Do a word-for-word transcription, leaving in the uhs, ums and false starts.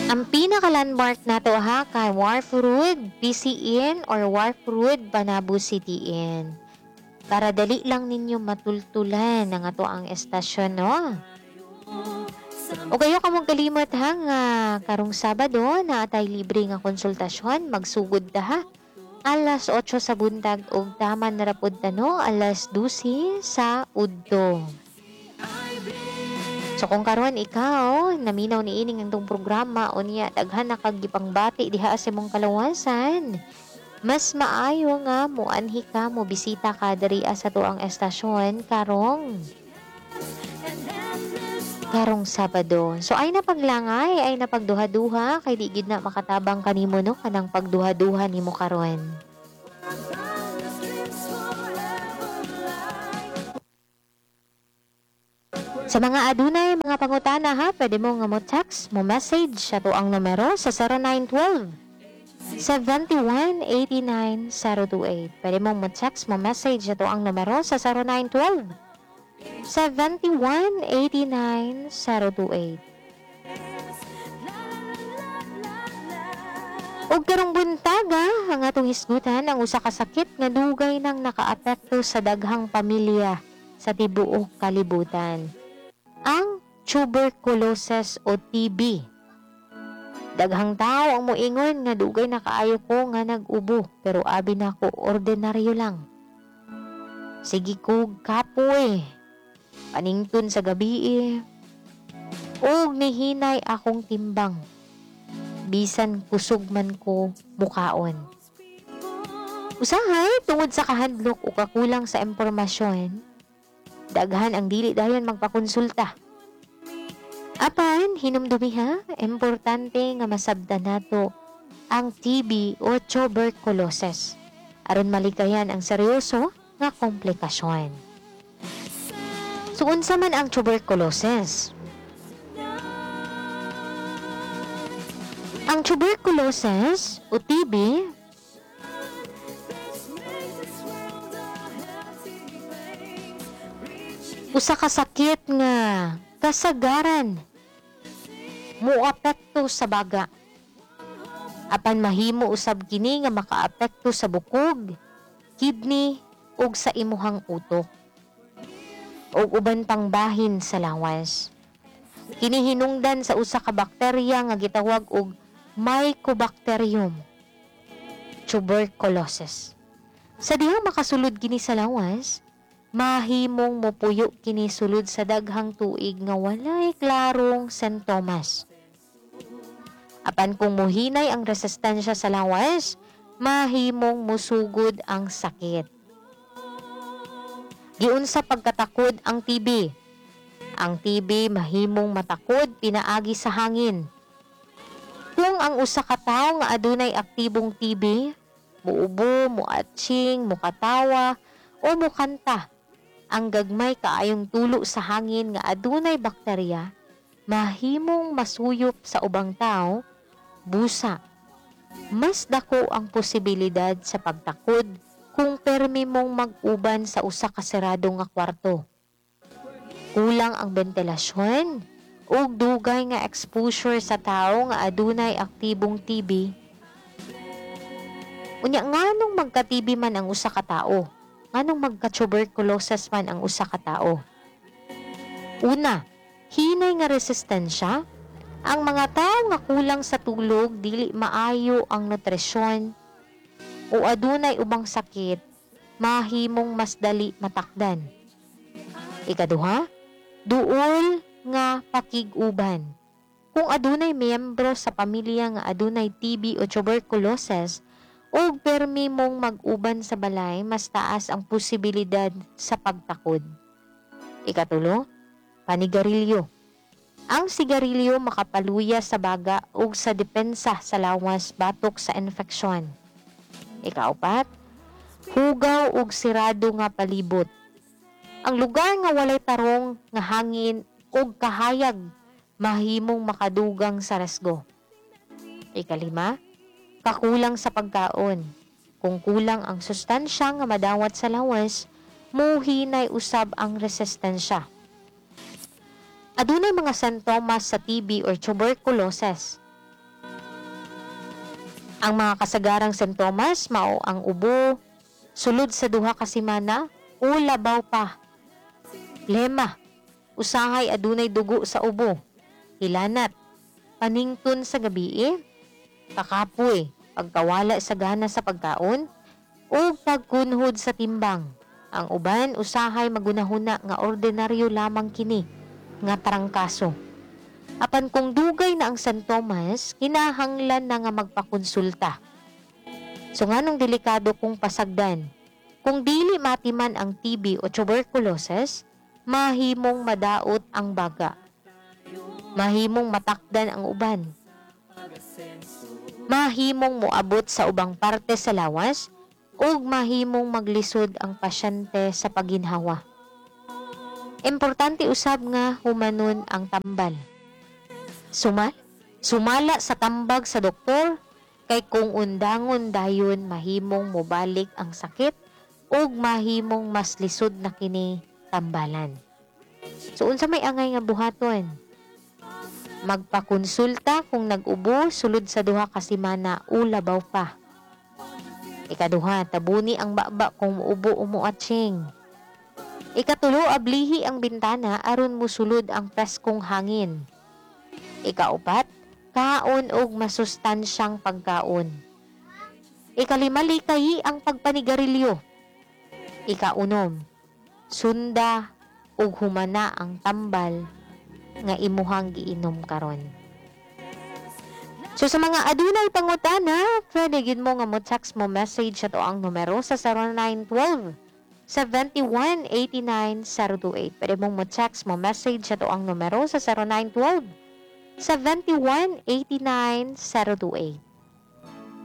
Ang pinaka-landmark nato ha kay Warfrood P C N or Warfrood Banabu City Inn. Para dali lang ninyo matultulan ang ato ang estasyon, no? O kayo kamong kalimot ha nga karong Sabado na atay libre nga konsultasyon, magsugod ta ha. Alas otso sa buntag ug taman na rapod ta no, alas dose sa udto. So kung karon ikaw naminaw ni ining ang programa o niya daghan na kag gipangbati diha sa imong kalawasan, mas maayo nga muanhi ka mo bisita ka diri sa tuang estasyon karong karong Sabado. So ay napaglangay, ay napagduha-duha kay di gid na makatabang kanimo no kanang pagduha-duha nimo karon. Sa mga adunay mga pangutana ha, pwede mo nga mo text, mo message sa tuang numero sa zero nine one two, seven one eight nine zero two eight. Pwede mo mo text, mo message sa tuang numero sa zero nine one two, seven one eight nine zero two eight. Ug karong buntaga ang atong hisgutan ang usa ka sakit nga dugay nang nakaapekto sa daghang pamilya sa tibuok kalibutan. Ang tuberculosis o T B. Daghang tao ang moingon nga dugay na kaayo ko nga nag-ubo pero abi na ko ordinaryo lang. Sige ko kapoy. Panington sa gabi eh. Og nihinay akong timbang. Bisan kusog man ko mukaon. Usahay tungod sa kahadlok o kakulang sa impormasyon, daghan ang dili dayon magpakonsulta. Apan hinumdumi ha, importante nga masabdan nato ang T B o tuberculosis aron malikayan ang seryoso nga komplikasyon. So unsa man ang tuberculosis? Ang tuberculosis o T B usa ka sakit nga kasagaran muapekto sa baga. Apan mahimo usab kini nga makaapekto sa bukog, kidney ug sa imuhang utok. Ug uban pang bahin sa lawas. Kini hinungdan sa usa ka bakterya nga gitawag og Mycobacterium tuberculosis. Sa diha makasulod kini sa lawas, mahimong mopuyo kini sulod sa daghang tuig nga walay klarong sintomas. Apan kung mohinay ang resistensya sa lawas, mahimong musugod ang sakit. Giunsa pagkatakod ang T B? Ang T B mahimong matakod pinaagi sa hangin. Kung ang usa ka tawo nga adunay aktibong T B, muubo, muatching, mukatawa, o mukanta, ang gagmay kaayong tulo sa hangin nga adunay bakterya, mahimong masuyop sa ubang tao, busa. Mas dako ang posibilidad sa pagtakod kung permi mong mag-uban sa usa ka serado nga kwarto. Kulang ang ventilasyon, ug dugay nga exposure sa tao nga adunay aktibong T B. Unya nganong magka-T B man ang usa ka tao? Nganong magka-tuberculosis man ang usa ka tao? Una, hinay nga resistensya. Ang mga tao nga kulang sa tulog, dili maayo ang nutrisyon, o adunay ubang sakit, mahimong mas dali matakdan. Ikaduha, duol nga pakig-uban. Kung adunay miyembro sa pamilya nga adunay T B o tuberculosis, o permi mong mag-uban sa balay, mas taas ang posibilidad sa pagtakod. Ikatulo, panigarilyo. Ang sigarilyo makapaluya sa baga o sa depensa sa lawas batok sa infeksyon. Ikaapat, hugaw ug sirado nga palibot. Ang lugar nga walay tarong nga hangin ug kahayag mahimong makadugang sa resgo. Ikalima, kakulang sa pagkaon. Kung kulang ang sustansya nga madawat sa lawas, muhinay usab ang resistensya. Adunay mga sintomas sa T B or tuberculosis. Ang mga kasagarang simptomas mao ang ubo, sulod sa duha ka semana o labaw pa. Lema, usahay adunay dugo sa ubo, hilanat, panington sa gabi, kakapoy, pagkawala sa gana sa pagkaon, o pagkunhod sa timbang. Ang uban usahay magunahuna nga ordinaryo lamang kini nga tarangkaso. Apan kung dugay na ang sintomas, kinahanglan na nga magpakonsulta. So nganong delikado kung pasagdan? Kung dili matiman ang T B o tuberculosis, mahimong madaot ang baga. Mahimong matakdan ang uban. Mahimong moabot sa ubang parte sa lawas ug mahimong maglisod ang pasyente sa paginhawa. Importante usab nga humanon ang tambal. Sumal, sumala sa tambag sa doktor kay kung undangon dayon mahimong mobalik ang sakit ug mahimong mas lisod na kini tambalan. So unsa may angay nga buhaton? Magpakonsulta kung nag-ubo sulod sa duha ka semana o labaw pa. Ikaduha, tabuni ang baba kung muubo o muatsing. Ikatulo, ablihi ang bintana aron musulod ang preskong hangin. Ikaupat, kaon og masustansyang pagkaon. Ikalima, likayi ang pagpanigarilyo. Ikaunom, sunda og humana ang tambal nga imuhang giinom karon. So sa mga adunay pangutana, pwede gid mo nga mo text mo message ato ang numero sa zero nine one two, seven one eight nine zero two eight. Pwede mong mo text mo message ato ang numero sa zero nine one two, seven one eight nine zero two eight.